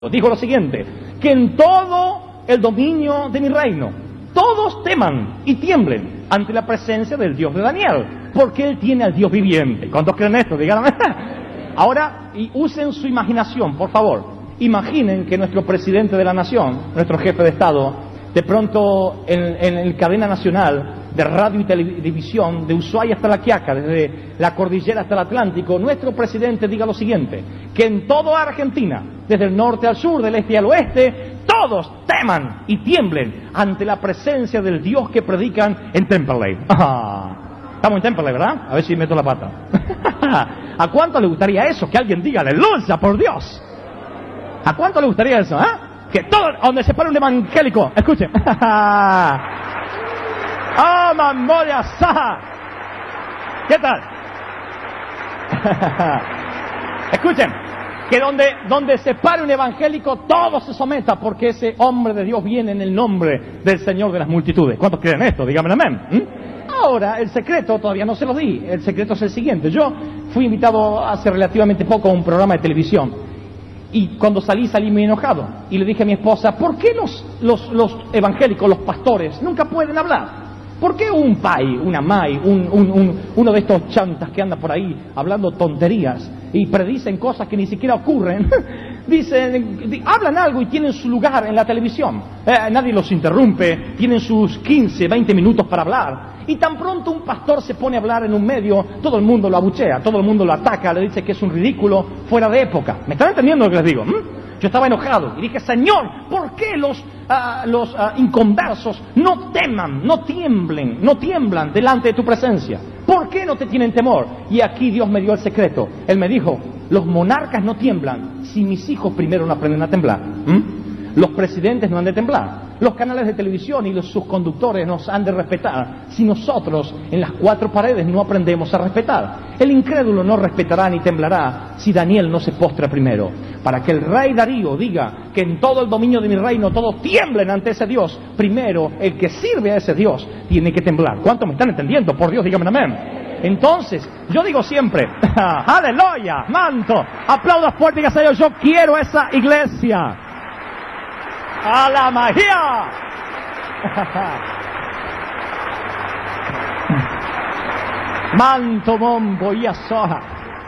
dijo lo siguiente: que en todo el dominio de mi reino todos teman y tiemblen ante la presencia del Dios de Daniel, porque él tiene al Dios viviente. ¿Cuántos creen esto? Díganme. Ahora, y usen su imaginación, por favor. Imaginen que nuestro presidente de la nación, nuestro jefe de Estado, de pronto en cadena nacional de radio y televisión, de Ushuaia hasta La Quiaca, desde la cordillera hasta el Atlántico, nuestro presidente diga lo siguiente: que en toda Argentina, desde el norte al sur, del este al oeste, todos teman y tiemblen ante la presencia del Dios que predican en Temperley. Estamos en Temperley, ¿verdad? A ver si meto la pata. ¿A cuánto le gustaría eso? Que alguien diga aleluya, por Dios. ¿A cuánto le gustaría eso? Que todo, donde se pare un evangélico, escuchen. ¡Oh, memoria! ¿Qué tal? Escuchen, que donde se pare un evangélico, todo se someta, porque ese hombre de Dios viene en el nombre del Señor de las multitudes. ¿Cuántos creen esto? Díganme amén. Ahora, el secreto todavía no se lo di. El secreto es el siguiente. Yo fui invitado hace relativamente poco a un programa de televisión. Y cuando salí muy enojado. Y le dije a mi esposa: ¿por qué los evangélicos, los pastores, nunca pueden hablar? ¿Por qué un pai, una mai, uno de estos chantas que anda por ahí hablando tonterías y predicen cosas que ni siquiera ocurren? Hablan algo y tienen su lugar en la televisión. Nadie los interrumpe, tienen sus 15, 20 minutos para hablar. Y tan pronto un pastor se pone a hablar en un medio, todo el mundo lo abuchea, todo el mundo lo ataca, le dice que es un ridículo, fuera de época. ¿Me están entendiendo lo que les digo? Yo estaba enojado y dije: Señor, ¿por qué los inconversos no teman, no tiemblan delante de tu presencia? ¿Por qué no te tienen temor? Y aquí Dios me dio el secreto. Él me dijo: los monarcas no tiemblan si mis hijos primero no aprenden a temblar. Los presidentes no han de temblar. Los canales de televisión y sus conductores nos han de respetar si nosotros en las cuatro paredes no aprendemos a respetar. El incrédulo no respetará ni temblará si Daniel no se postra primero. Para que el rey Darío diga que en todo el dominio de mi reino todos tiemblen ante ese Dios, primero el que sirve a ese Dios tiene que temblar. ¿Cuántos me están entendiendo? Por Dios, díganme amén. Entonces, yo digo siempre, aleluya, manto, aplaudas fuerte y digas: yo quiero esa iglesia. ¡A la magia! Manto, mombo y asoja.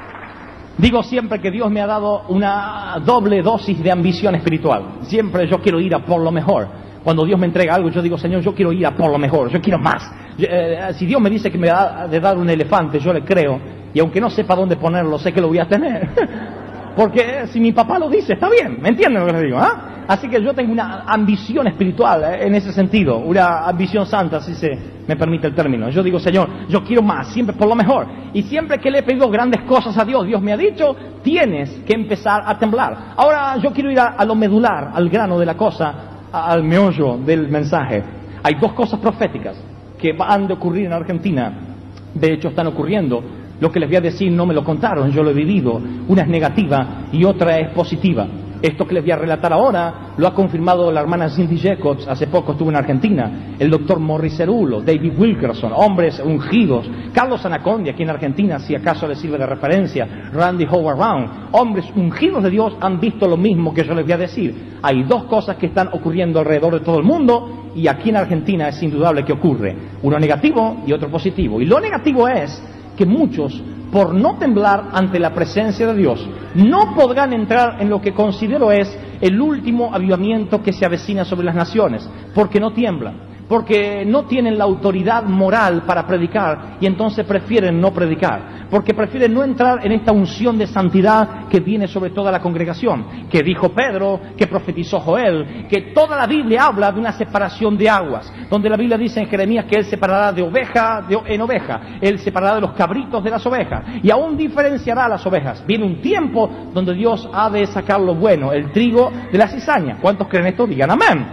Digo siempre que Dios me ha dado una doble dosis de ambición espiritual. Siempre yo quiero ir a por lo mejor. Cuando Dios me entrega algo, yo digo: Señor, yo quiero ir a por lo mejor, yo quiero más. Si Dios me dice que me va a dar un elefante, yo le creo. Y aunque no sepa dónde ponerlo, sé que lo voy a tener. Porque si mi papá lo dice, está bien. ¿Me entienden lo que les digo? Así que yo tengo una ambición espiritual en ese sentido. Una ambición santa, si se me permite el término. Yo digo: Señor, yo quiero más, siempre por lo mejor. Y siempre que le he pedido grandes cosas a Dios, Dios me ha dicho: tienes que empezar a temblar. Ahora yo quiero ir a lo medular, al grano de la cosa, al meollo del mensaje. Hay dos cosas proféticas que van de ocurrir en Argentina. De hecho, están ocurriendo. Lo que les voy a decir no me lo contaron, yo lo he vivido. Una es negativa y otra es positiva. Esto que les voy a relatar ahora lo ha confirmado la hermana Cindy Jacobs. Hace poco estuvo en Argentina. El doctor Morris Cerulo, David Wilkerson, hombres ungidos. Carlos Anacondia, aquí en Argentina, si acaso les sirve de referencia. Randy Howard Brown. Hombres ungidos de Dios han visto lo mismo que yo les voy a decir. Hay dos cosas que están ocurriendo alrededor de todo el mundo, y aquí en Argentina es indudable que ocurre. Uno negativo y otro positivo. Y lo negativo es que muchos, por no temblar ante la presencia de Dios, no podrán entrar en lo que considero es el último avivamiento que se avecina sobre las naciones, porque no tiemblan, porque no tienen la autoridad moral para predicar y entonces prefieren no predicar, porque prefieren no entrar en esta unción de santidad que viene sobre toda la congregación, que dijo Pedro, que profetizó Joel, que toda la Biblia habla de una separación de aguas, donde la Biblia dice en Jeremías que Él separará de oveja en oveja, Él separará de los cabritos de las ovejas, y aún diferenciará a las ovejas. Viene un tiempo donde Dios ha de sacar lo bueno, el trigo de la cizaña. ¿Cuántos creen esto? Digan amén.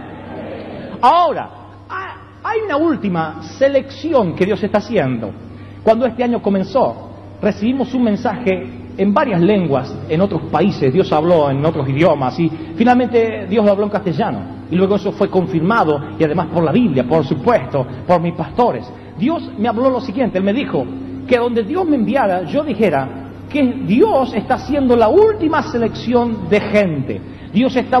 Ahora, hay una última selección que Dios está haciendo. Cuando este año comenzó, recibimos un mensaje en varias lenguas, en otros países. Dios habló en otros idiomas y finalmente Dios lo habló en castellano. Y luego eso fue confirmado, y además por la Biblia, por supuesto, por mis pastores. Dios me habló lo siguiente: Él me dijo que donde Dios me enviara, yo dijera: que Dios está haciendo la última selección de gente. Dios está